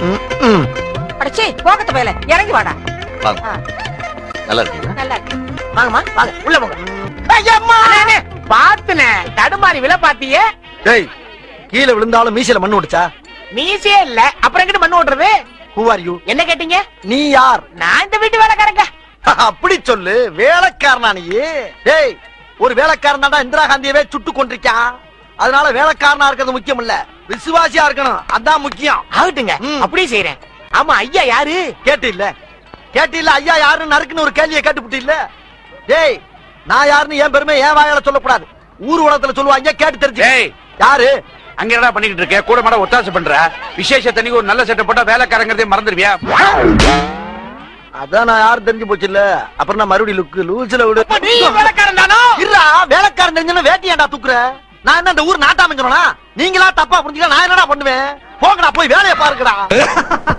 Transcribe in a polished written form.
அடச்சே போகத்த போயல இறங்கி வாடா. வாங்க. நல்லா இருக்கீங்களா? நல்லா இருக்கு. வாங்கம்மா வாங்க உள்ள போங்க. பாத்துனே தடுமாறி விழ பாத்தியே. டேய் கீழே விழுந்தாலும் மீசையில மண்ணு ஓடுச்சா? மீசே இல்ல அப்புறம் எங்கிட்ட மண்ணு ஓட்டுறது? Who are you? என்ன கேட்டீங்க? நீ யார்? நான் இந்த வீட்டு வேலைக்காரங்க. அப்படி சொல்லு. வேலைக்காரனா நீ? டேய் ஒரு வேலைக்காரன் தான்டா இந்திரா காந்தியவே சுட்டு கொண்டிருக்கான். அதனால வேலைக்காரனா இருக்கிறது முக்கியம் இல்ல, விசுவாசியா இருக்கணும், அதான் முக்கியம். ஆகட்டுங்க அப்படியே செய்யறேன். ஆமா ஐயா யாரு? கேட்டு இல்ல ஐயா யாருன்னு நறுக்குன்னு ஒரு கேள்வியை கேட்டுப்புட்டு இல்ல. டேய் நான் யாருன்னு என் பெருமை என் வாயால சொல்லக்கூடாது, ஊர் உலகத்துல சொல்லுவாங்க, கேட்டு தெரிஞ்சு. யாரு அங்க என்னடா பண்ணிட்டு இருக்க? கூட மாட ஒத்தாசை பண்ற? விசேஷ தனிக்கு ஒரு நல்ல செட்டப் போட்டா வேலைக்காரங்கிறதே மறந்துடுவியா? அதான் நான் யாரு தெரிஞ்சு போச்சு இல்ல, அப்புறம் நான் மறுபடியும் லூசில விடு. நீ வேலைக்காரன் தானோ? இல்ல வேலைக்காரன் தெரிஞ்சு வேட்டி ஏன்டா தூக்குற? நான் என்ன இந்த ஊர் நாட்டாம சொன்னா? நீங்களா தப்பா புரிஞ்சுக்க நான் என்னடா பண்ணுவேன்? போங்கடா போய் வேலையை பாருங்கடா.